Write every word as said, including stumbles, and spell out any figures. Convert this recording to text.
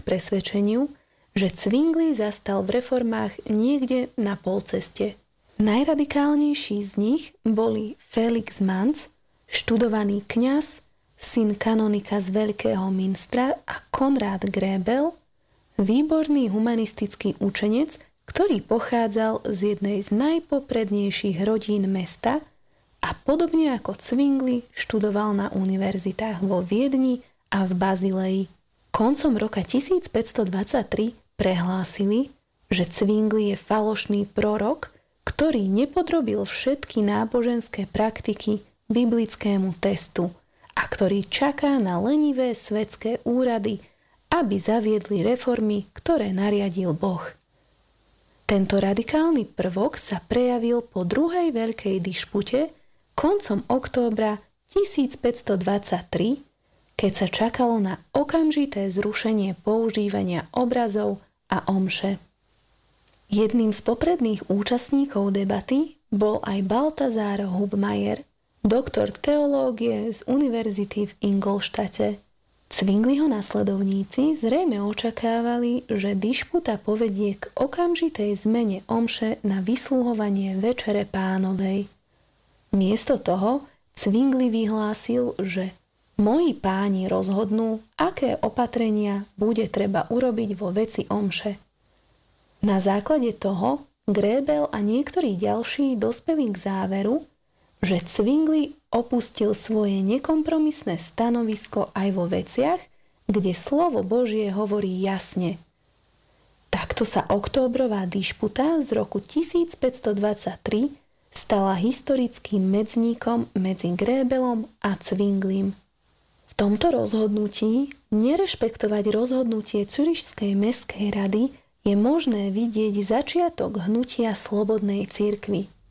k presvedčeniu, že Zwingli zastal v reformách niekde na polceste. Najradikálnejší z nich boli Felix Manz, študovaný kňaz, syn kanonika z Veľkého Münstra, a Konrad Grebel, výborný humanistický učenec, ktorý pochádzal z jednej z najpoprednejších rodín mesta a podobne ako Zwingli študoval na univerzitách vo Viedni a v Bazileji. Koncom roka tisícpäťstodvadsaťtri prehlásili, že Zwingli je falošný prorok, ktorý nepodrobil všetky náboženské praktiky biblickému testu a ktorý čaká na lenivé svetské úrady, aby zaviedli reformy, ktoré nariadil Boh. Tento radikálny prvok sa prejavil po druhej veľkej dišpute koncom októbra tisícpäťstodvadsaťtri, keď sa čakalo na okamžité zrušenie používania obrazov a omše. Jedným z popredných účastníkov debaty bol aj Balthasar Hubmaier, doktor teológie z univerzity v Ingolštate. Zwingliho nasledovníci zrejme očakávali, že dišputa povedie k okamžitej zmene omše na vysluhovanie Večere Pánovej. Miesto toho Zwingli vyhlásil, že moji páni rozhodnú, aké opatrenia bude treba urobiť vo veci omše. Na základe toho Grebel a niektorí ďalší dospeli k záveru, že Zwingli opustil svoje nekompromisné stanovisko aj vo veciach, kde slovo Božie hovorí jasne. Takto sa októbrová dišputa z roku tisícpäťstodvadsaťtri stala historickým medzníkom medzi Grebelom a Zwinglim. V tomto rozhodnutí nerešpektovať rozhodnutie Cürišskej mestskej rady je možné vidieť začiatok hnutia slobodnej cirkvi.